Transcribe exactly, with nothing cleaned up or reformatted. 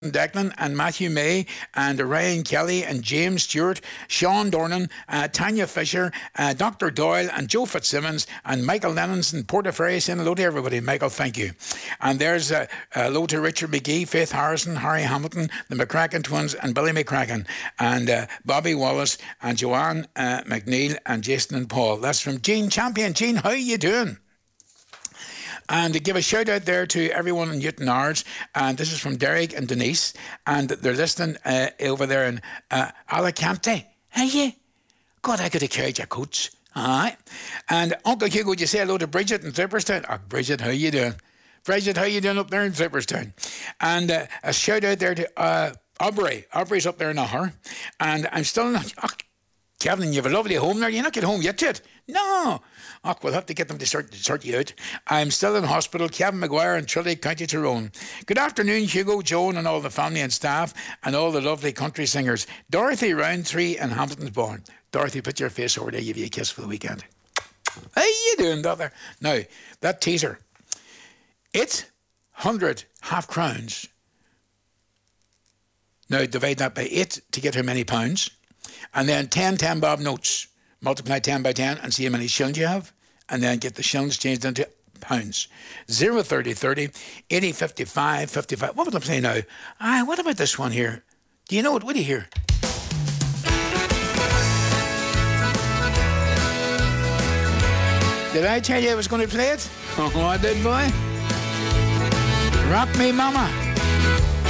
Declan and Matthew May and Ryan Kelly and James Stewart, Sean Dornan, uh, Tanya Fisher, uh, Doctor Doyle and Joe Fitzsimmons and Michael Lennons in Portaferry saying hello to everybody. Michael, thank you. And there's uh, uh, hello to Richard McGee, Faith Harrison, Harry Hamilton, the McCracken twins and Billy McCracken and uh, Bobby Wallace and Joanne uh, McNeil and Jason and Paul. That's from Jean Champion. Jean, how are you doing? And to give a shout out there to everyone in Newton Ards. And this is from Derek and Denise. And they're listening uh, over there in uh, Alicante. Are you? God, I could have carried your coats. All right. And Uncle Hugo, would you say hello to Bridget in Flipperstown? Oh, Bridget, how you doing? Bridget, how you doing up there in Flipperstown? And uh, a shout out there to uh, Aubrey. Aubrey's up there in Ahar. And I'm still in... Oh, Kevin, you have a lovely home there. You're not get home yet, yet? No. Oh, we'll have to get them to sort, sort you out. I'm still in hospital. Kevin Maguire in Tralee, County Tyrone. Good afternoon, Hugo, Joan, and all the family and staff, and all the lovely country singers. Dorothy, Roundtree, and Hamilton's Born. Dorothy, put your face over there. Give you a kiss for the weekend. How you doing, daughter? Now, that teaser. It's one hundred half crowns. Now, divide that by eight to get how many pounds. And then ten ten bob notes. Multiply ten by ten and see how many shillings you have. And then get the shillings changed into pounds. zero thirty thirty, eighty fifty-five fifty-five. What would I play now? Aye, what about this one here? Do you know it? What do you hear? Did I tell you I was going to play it? Oh, I did, boy. Rock me, mama.